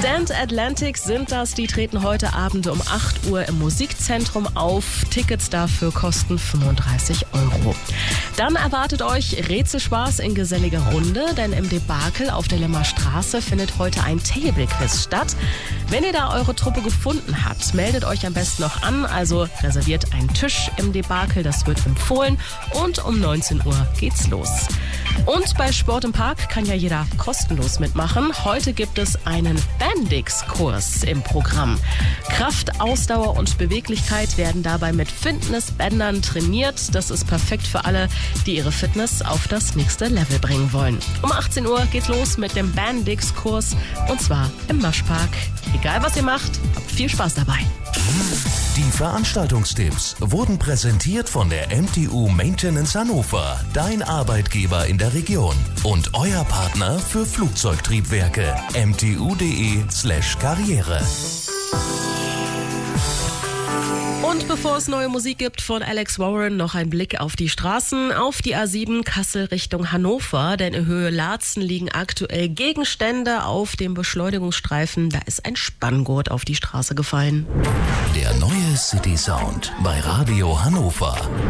Stand Atlantic sind das. Die treten heute Abend um 8 Uhr im Musikzentrum auf. Tickets dafür kosten 35 €. Dann erwartet euch Rätselspaß in geselliger Runde, denn im Debakel auf der Lemmer Straße findet heute ein Table-Quiz statt. Wenn ihr da eure Truppe gefunden habt, meldet euch am besten noch an, also reserviert einen Tisch im Debakel, das wird empfohlen, und um 19 Uhr geht's los. Und bei Sport im Park kann ja jeder kostenlos mitmachen. Heute gibt es einen Bendix-Kurs im Programm. Kraft, Ausdauer und Beweglichkeit werden dabei mit Fitnessbändern trainiert. Das ist perfekt für alle, die ihre Fitness auf das nächste Level bringen wollen. Um 18 Uhr geht's los mit dem Bendix-Kurs, und zwar im Maschpark. Egal was ihr macht, habt viel Spaß dabei. Die Veranstaltungstipps wurden präsentiert von der MTU Maintenance Hannover, dein Arbeitgeber in der Region und euer Partner für Flugzeugtriebwerke. mtu.de/karriere. Und bevor es neue Musik gibt von Alex Warren, noch ein Blick auf die Straßen, auf die A7 Kassel Richtung Hannover, denn in Höhe Laatzen liegen aktuell Gegenstände auf dem Beschleunigungsstreifen. Da ist ein Spanngurt auf die Straße gefallen. Der neue City Sound bei Radio Hannover.